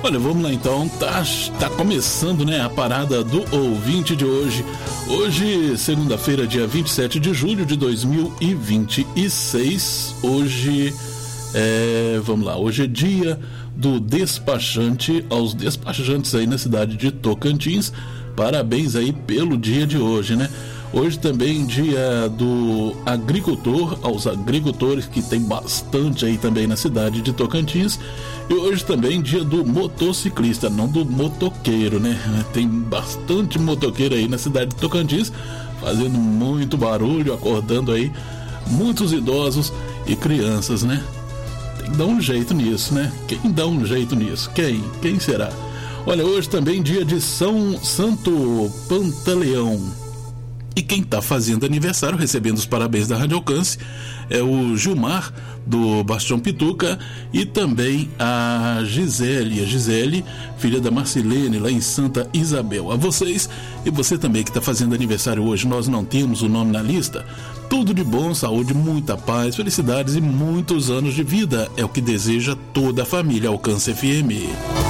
Olha, vamos lá então, tá começando, né, a parada do ouvinte de hoje. Hoje, segunda-feira, dia 27 de julho de 2026. Hoje vamos lá, hoje é dia do despachante, aos despachantes aí na cidade de Tocantins. Parabéns aí pelo dia de hoje, né? Hoje também dia do agricultor, aos agricultores, que tem bastante aí também na cidade de Tocantins. E hoje também dia do motociclista, não do motoqueiro, né? Tem bastante motoqueiro aí na cidade de Tocantins, fazendo muito barulho, acordando aí muitos idosos e crianças, né? Tem que dar um jeito nisso, né? Quem dá um jeito nisso? Quem será? Olha, hoje também dia de São Santo Pantaleão. E quem está fazendo aniversário, recebendo os parabéns da Rádio Alcance, é o Gilmar, do Bastião Pituca, e também a Gisele, filha da Marcilene, lá em Santa Isabel. A vocês, e você também que está fazendo aniversário hoje, nós não temos o nome na lista. Tudo de bom, saúde, muita paz, felicidades e muitos anos de vida. É o que deseja toda a família Alcance FM.